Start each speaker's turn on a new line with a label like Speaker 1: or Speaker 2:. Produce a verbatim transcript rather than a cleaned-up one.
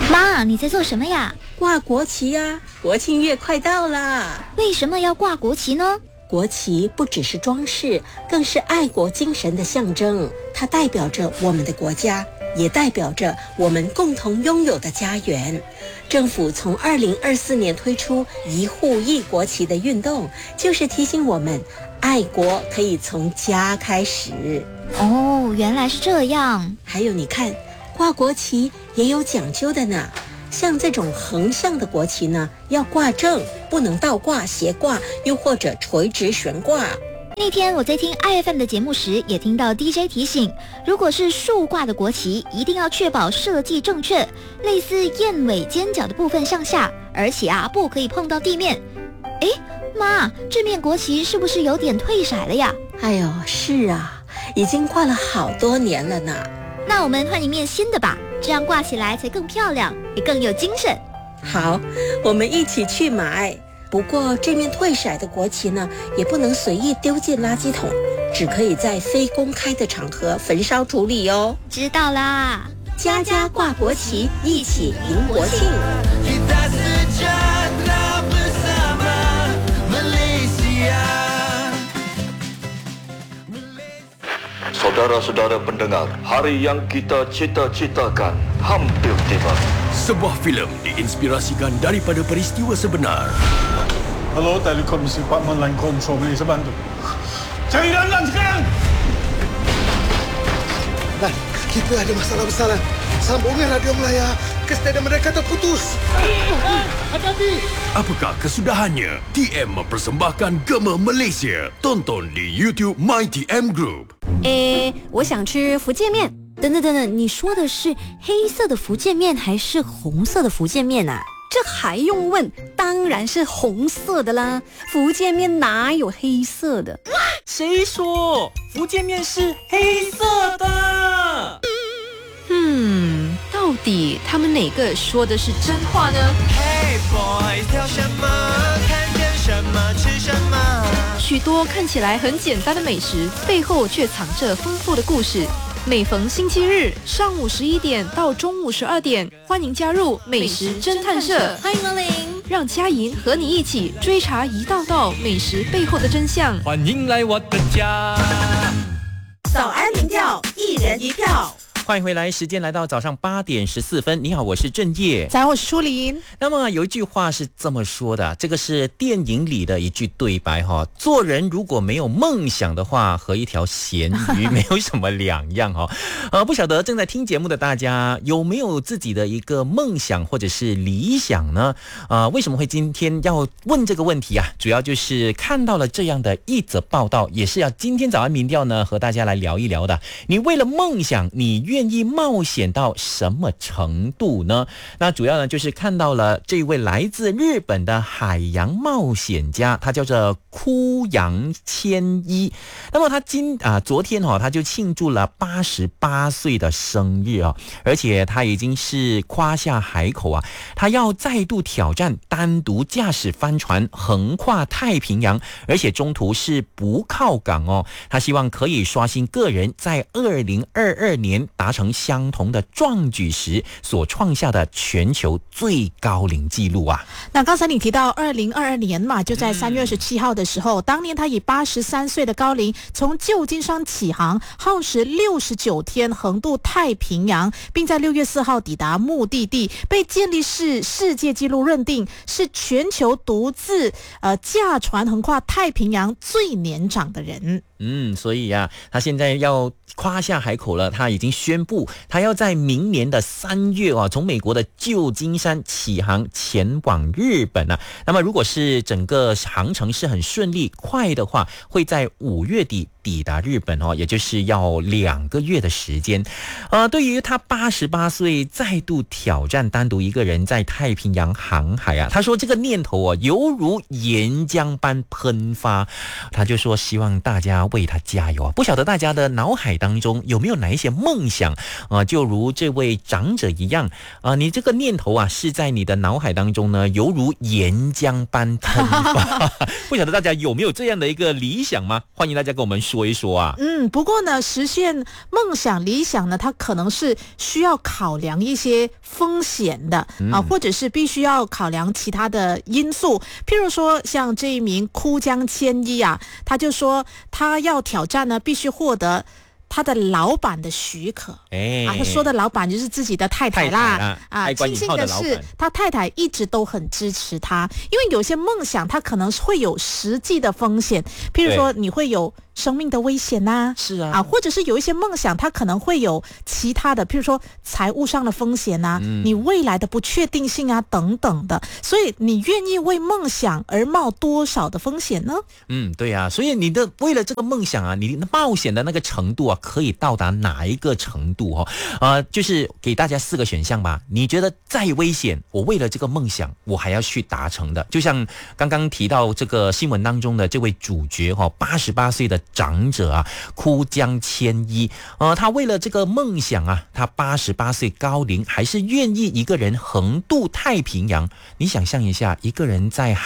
Speaker 1: 妈，你在做什么呀？
Speaker 2: 挂国旗呀，国庆月快到啦！
Speaker 1: 为什么要挂国旗呢？
Speaker 2: 国旗不只是装饰，更是爱国精神的象征。它代表着我们的国家，也代表着我们共同拥有的家园。政府从二零二四年推出一户一国旗的运动，就是提醒我们，爱国可以从家开始。
Speaker 1: 哦，原来是这样。
Speaker 2: 还有你看，挂国旗也有讲究的呢。像这种横向的国旗呢，要挂正，不能倒挂、斜挂，又或者垂直悬挂。
Speaker 1: 那天我在听 I F M 的节目时，也听到 D J 提醒，如果是竖挂的国旗，一定要确保设计正确，类似燕尾尖角的部分向下，而且啊，不可以碰到地面。诶，妈，这面国旗是不是有点褪色了呀？
Speaker 2: 哎呦，是啊，已经挂了好多年了呢。
Speaker 1: 那我们换一面新的吧，这样挂起来才更漂亮，也更有精神。
Speaker 2: 好，我们一起去买。不过这面褪色的国旗呢，也不能随意丢进垃圾桶，只可以在非公开的场合焚烧处理哦。
Speaker 1: 知道啦，
Speaker 2: 家家挂国旗，一起迎国庆。
Speaker 3: Saudara-saudara pendengar, hari yang kita cita-citakan hampir tiba.
Speaker 4: Sebuah filem diinspirasikan daripada peristiwa sebenar.
Speaker 5: Hello, Telekom Department Line Control, boleh saya bantu? Cari Lan sekarang!
Speaker 6: Lan, kita ada masalah besar, Lan. Sambungan radio Melaya ke stadium mereka terputus. Hati-hati!
Speaker 4: Apakah kesudahannya? T M mempersembahkan Gema Malaysia. Tonton di YouTube My T M Group.
Speaker 7: 诶，我想吃福建面。等等等等，你说的是黑色的福建面还是红色的福建面啊？
Speaker 8: 这还用问？当然是红色的啦！福建面哪有黑色的？
Speaker 9: 谁说福建面是黑色的？
Speaker 8: 嗯，到底他们哪个说的是真话呢？
Speaker 10: Hey boys， 挑什么？看见什么吃什么？
Speaker 8: 许多看起来很简单的美食，背后却藏着丰富的故事。每逢星期日上午十一点到中午十二点，欢迎加入美食侦探社，
Speaker 7: 欢迎光临，
Speaker 8: 让佳莹和你一起追查一道道美食背后的真相。
Speaker 9: 欢迎来我的家。
Speaker 2: 早安民调，一人一票。
Speaker 9: 欢迎回来，时间来到早上八点十四分。你好，我是郑业。
Speaker 11: 早安，我是舒琳。
Speaker 9: 那么有一句话是这么说的，这个是电影里的一句对白哈。做人如果没有梦想的话，和一条咸鱼没有什么两样哈。呃，不晓得正在听节目的大家有没有自己的一个梦想或者是理想呢？啊、呃，为什么会今天要问这个问题啊？主要就是看到了这样的一则报道，也是要今天早安民调呢和大家来聊一聊的。你为了梦想，你愿愿意冒险到什么程度呢？那主要呢就是看到了这位来自日本的海洋冒险家，他叫做枯阳千一。那么他今啊昨天哈、哦、他就庆祝了八十八岁的生日啊、哦，而且他已经是夸下海口啊，他要再度挑战单独驾驶帆船横跨太平洋，而且中途是不靠港哦。他希望可以刷新个人在二零二二年达成相同的壮举时所创下的全球最高龄纪录啊。
Speaker 11: 那刚才你提到二零二二年嘛，就在三月二十七号的时候、嗯、当年他以八十三岁的高龄从旧金山起航，耗时六十九天横渡太平洋，并在六月四号抵达目的地，被健力士世界纪录认定是全球独自呃驾船横跨太平洋最年长的人。
Speaker 9: 嗯，所以啊，他现在要夸下海口了，他已经宣布他要在明年的三月啊，从美国的旧金山起航前往日本啊。那么如果是整个航程是很顺利快的话，会在五月底抵达日本哦，也就是要两个月的时间。呃，对于他八十八岁再度挑战单独一个人在太平洋航海啊，他说这个念头哦，犹如岩浆般喷发。他就说希望大家为他加油啊！不晓得大家的脑海当中有没有哪一些梦想啊、呃？就如这位长者一样啊、呃，你这个念头啊是在你的脑海当中呢，犹如岩浆般喷发。不晓得大家有没有这样的一个理想吗？欢迎大家跟我们说一说啊。
Speaker 11: 嗯，不过呢，实现梦想理想呢，它可能是需要考量一些风险的、嗯、啊，或者是必须要考量其他的因素。譬如说，像这一名枯江千一啊，他就说他要挑战呢，必须获得他的老板的许可，哎，啊，他说的老板就是自己的太太啦，太太啊，啊，庆幸的是他太太一直都很支持他，因为有些梦想他可能会有实际的风险，譬如说你会有生命的危险呐、啊，
Speaker 9: 是啊，
Speaker 11: 啊，或者是有一些梦想它可能会有其他的，譬如说财务上的风险啊、嗯，你未来的不确定性啊等等的，所以你愿意为梦想而冒多少的风险呢？
Speaker 9: 嗯，对啊，所以你的为了这个梦想啊，你冒险的那个程度啊，可以到达哪一个程度哦？呃，就是给大家四个选项吧。你觉得再危险，我为了这个梦想，我还要去达成的，就像刚刚提到这个新闻当中的这位主角哈、哦，八十八岁的长者啊，枯江千一，呃，他为了这个梦想啊，他八十八岁高龄，还是愿意一个人横渡太平洋。你想象一下，一个人在